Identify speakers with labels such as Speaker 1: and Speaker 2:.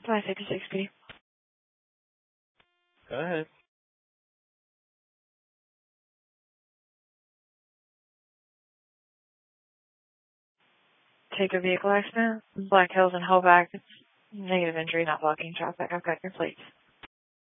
Speaker 1: 556 PD.
Speaker 2: Go ahead.
Speaker 1: Take a vehicle accident. Black Hills and Hoback. Negative injury, not blocking traffic. I've got your plates.